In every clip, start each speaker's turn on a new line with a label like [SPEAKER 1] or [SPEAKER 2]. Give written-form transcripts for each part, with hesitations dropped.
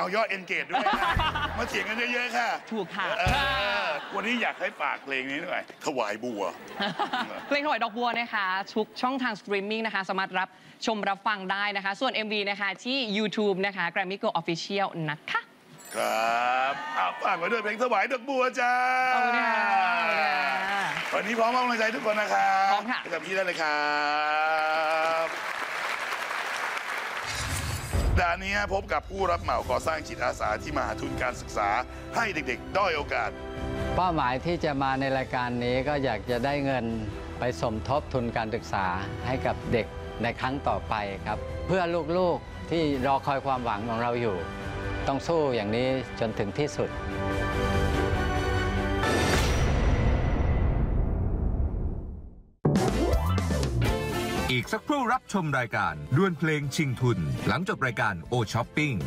[SPEAKER 1] เอายอดเอนเกจด้วยมาเถียงกันเยอะๆค่ะ
[SPEAKER 2] ถูกค่ะ
[SPEAKER 1] วันนี้อยากให้ฝากเพลงนี้หน่อยถวายบัว
[SPEAKER 2] เพลงถวายดอกบัวนะคะทุกช่องทางสตรีมมิ่งนะคะสามารถรับชมรับฟังได้นะคะส่วน MV นะคะที่ YouTube นะคะ Grammy Go Official นะคะ
[SPEAKER 1] ครับฝากไว้ด้วยเพลงถวายดอกบัวจ้าวันนี้พร้อมมอบกำลังใจทุกคนนะครับ
[SPEAKER 2] พร้อมค่ะ
[SPEAKER 1] กับพี่ได้เลยครับด่านนี้พบกับผู้รับเหมาก่อสร้างจิตอาสาที่มาหาทุนการศึกษาให้เด็กๆด้อยโอกาส
[SPEAKER 3] เป้าหมายที่จะมาในรายการนี้ก็อยากจะได้เงินไปสมทบทุนการศึกษาให้กับเด็กในครั้งต่อไปครับเพื่อลูกๆที่รอคอยความหวังของเราอยู่ต้องสู้อย่างนี้จนถึงที่สุด
[SPEAKER 4] อีกสักครู่รับชมรายการดวลเพลงชิงทุนหลังจบรายการโอช้อปปิ้ง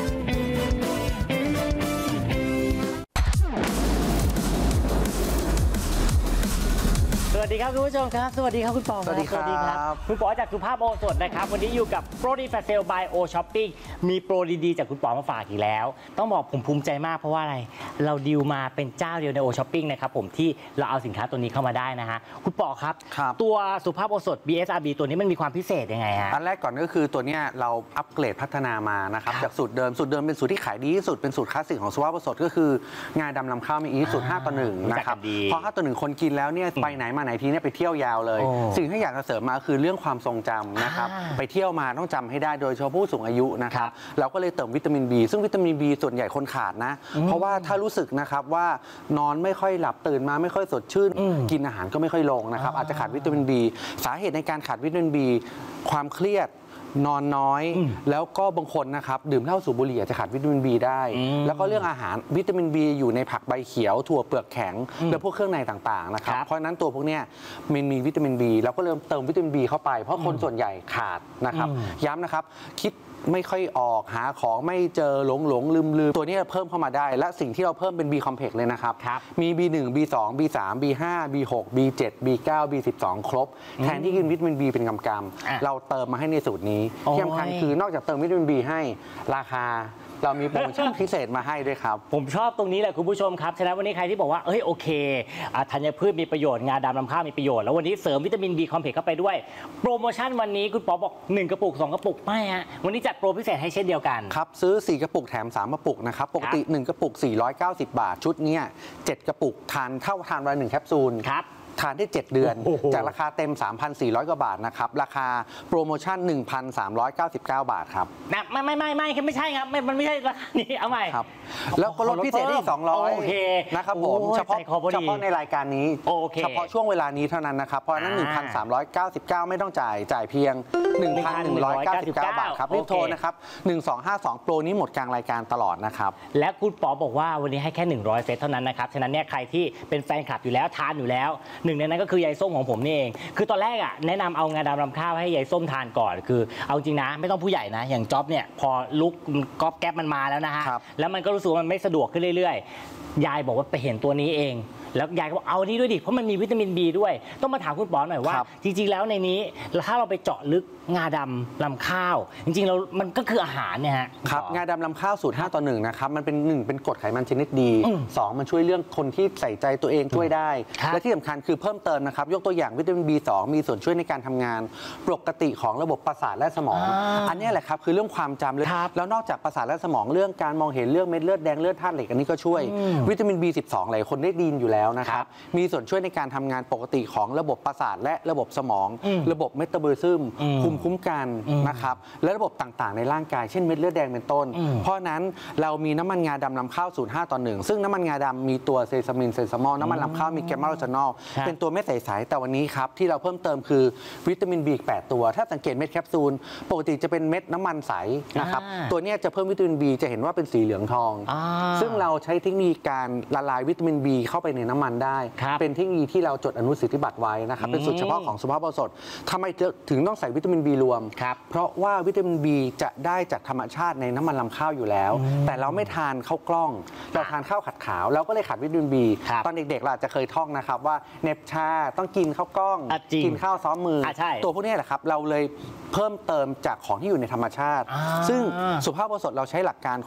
[SPEAKER 5] สวัสดีครับคุณผู้ชมครับสวัสดีครับคุณปอ
[SPEAKER 6] สวัสดีครับ
[SPEAKER 5] คุณปอจากสุภาพโอสถนะครับวันนี้อยู่กับโปรดีแฟชเซลบายโอช้อปปิ้งมีโปรดีๆจากคุณปอมาฝากอีกแล้วต้องบอกผมภูมิใจมากเพราะว่าอะไรเราดีลมาเป็นเจ้าเดียวในโอช้อปปิ้งนะครับผมที่เราเอาสินค้าตัวนี้เข้ามาได้นะฮะคุณปอครับตัวสุภาพโอสถ BSRB ตัวนี้มันมีความพิเศษยังไงฮะ
[SPEAKER 6] อันแรกก่อนก็คือตัวนี้เราอัปเกรดพัฒนามานะครับจากสูตรเดิมเป็นสูตรที่ขายดีที่สุดเป็นสูตรคลาสสิกของสุภาพโอสถก็คืองาดำลำข้าวมีอีสูตร5:1นะครับพอ5:1คนกินแล้วเนี่ยไปไหนมาไหนทีเนี่ยไปเที่ยวยาวเลยสิ่งที่อยากจะเสริมมาคือเรื่องความทรงจำนะครับไปเที่ยวมาต้องจำให้ได้โดยเฉพาะผู้สูงอายุนะครับเราก็เลยเติมวิตามิน B ซึ่งวิตามิน B ส่วนใหญ่คนขาดนะเพราะว่าถ้ารู้สึกนะครับว่านอนไม่ค่อยหลับตื่นมาไม่ค่อยสดชื่นกินอาหารก็ไม่ค่อยลงนะครับอาจจะขาดวิตามิน B สาเหตุในการขาดวิตามิน B ความเครียดนอนน้อยแล้วก็บางคนนะครับดื่มเหล้าสูบบุหรี่อาจจะขาดวิตามิน B ได้แล้วก็เรื่องอาหารวิตามิน B อยู่ในผักใบเขียวถั่วเปลือกแข็งและพวกเครื่องในต่างๆนะครับเพราะฉะนั้นตัวพวกนี้มันมีวิตามิน B เราก็เริ่มเติมวิตามิน B เข้าไปเพราะคนส่วนใหญ่ขาดนะครับย้ำนะครับคิดไม่ค่อยออกหาของไม่เจอหลงลืมตัวนี้เพิ่มเข้ามาได้และสิ่งที่เราเพิ่มเป็น B complex เลยนะครับมี B1 B2 B3 B5 B6 B7 B9 B12 ครบแทนที่กินวิตามิน B เป็นกำๆเราเติมมาให้ในสูตรนี้ที่สำคัญคือนอกจากเติมวิตามิน B ให้ราคาเรามีโปรโมชั่นพิเศษมาให้ด้วยครับ
[SPEAKER 5] ผมชอบตรงนี้แหละคุณผู้ชมครับฉะนั้นวันนี้ใครที่บอกว่าโอเคธัญพืชมีประโยชน์งาดำลำข้าวมีประโยชน์แล้ววันนี้เสริมวิตามิน B คอมเพล็กซ์เข้าไปด้วยโปรโมชั่นวันนี้คุณปอบอก1กระปุก2กระปุกไม่ฮะวันนี้จัดโปรพิเศษให้เช่นเดียวกัน
[SPEAKER 6] ครับซื้อ4กระปุกแถม3กระปุกนะครับปกติ1กระปุก490 บาทชุดนี้7กระปุกทานวันละ1แคปซูลครับทานได้7เดือนจากราคาเต็ม 3,400 กว่าบาทนะครับราคาโปรโมชั่น 1,399 บาทครับ
[SPEAKER 5] ไม่ใช่ครับมันไม่ใช่ราคานี้เอาใหม่
[SPEAKER 6] ครับแล้วก็ลดพิเศษอีก200
[SPEAKER 5] โอเค
[SPEAKER 6] นะครับผมเฉพาะในรายการนี้เฉพาะช่วงเวลานี้เท่านั้นนะครับเพราะนั้น 1,399 ไม่ต้องจ่ายเพียง 1,199 บาทครับรีบโทรนะครับ1252โปรนี้หมดกลางรายการตลอดนะครับ
[SPEAKER 5] และคุณปอบอกว่าวันนี้ให้แค่100เซตเท่านั้นนะครับฉะนั้นเนี่ยใครที่เป็นแฟนคลับอยู่แล้วทานอยู่แล้วหนึ่งในนั้นก็คือยายส้มของผมนี่เองคือตอนแรกแนะนำเอางาดำลำข้าวให้ยายส้มทานก่อนคือเอาจริงนะไม่ต้องผู้ใหญ่นะอย่างจ๊อบเนี่ยพอลุกก๊อบแก๊บมันมาแล้วนะฮะแล้วมันก็รู้สึกว่ามันไม่สะดวกขึ้นเรื่อยๆยายบอกว่าไปเห็นตัวนี้เองแล้วยายก็บอกเอานี้ด้วยดิเพราะมันมีวิตามิน B ด้วยต้องมาถามคุณปอหน่อยว่าจริงๆแล้วในนี้ถ้าเราไปเจาะลึกงาดำลำข้าวจริงๆมันก็คืออาหารเนี่ยฮะ
[SPEAKER 6] ครับงาดำลำข้าวสูตร5:1นะครับมันเป็น1เป็นกรดไขมันชนิดดี2มันช่วยเรื่องคนที่ใส่ใจตัวเองช่วยได้และที่สำคัญคือเพิ่มเติมนะครับยกตัวอย่างวิตามิน B2 มีส่วนช่วยในการทำงานปกติของระบบประสาทและสมองอันนี้แหละครับคือเรื่องความจำเลยแล้วนอกจากประสาทและสมองเรื่องการมองเห็นเรื่องเม็ดเลือดแดงเลือดธาตุเหล็กอันนี้ก็ช่วยวิตามิน B12 หลายคนได้ดีอยู่แล้วนะครับมีส่วนช่วยในการทำงานปกติของระบบประสาทและระบบสมองระบบเมตาบอลิซึมภูมิคุ้มกันนะครับและระบบต่างๆในร่างกายเช่นเม็ดเลือดแดงเป็นต้นเพราะนั้นเรามีน้ำมันงาดำลำข้าวสูตร5:1ซึ่งน้ำมันงาดำมีตัวเซซามินเซซามอลน้ำมันลำข้าวมีแกมมาโรซานอลเป็นตัวเม็ดใสๆแต่วันนี้ครับที่เราเพิ่มเติมคือวิตามิน B อีก8ตัวถ้าสังเกตเม็ดแคปซูลปกติจะเป็นเม็ดน้ำมันใสนะครับตัวนี้จะเพิ่มวิตามิน B จะเห็นว่าเป็นสีเหลืองทองซึ่งเราใช้เทคนิคการละลายวิตามิน B เข้าไปในน้ำมันได้เป็นเทคนิคที่เราจดอนุสิทธิบัตรไว้นะครับเป็นสูตรเฉพาะของสุภาพบุรุษทำไมถึงต้องใส่วิตามิน B รวมเพราะว่าวิตามิน B จะได้จากธรรมชาติในน้ำมันลำข้าวอยู่แล้วแต่เราไม่ทานข้าวกล้องเราทานข้าวขัดขาวเราก็เลยขาดวิตามิน B ตอนเด็กๆเราจะเคยท่องนะครับว่าเนปชาต้องกินข้าวกล้องกินข้าวซ้อมมือตัวพวกนี้แหละครับเราเลยเพิ่มเติมจากของที่อยู่ในธรรมชาติซึ่งสุภาพบุรุษเราใช้หลักการ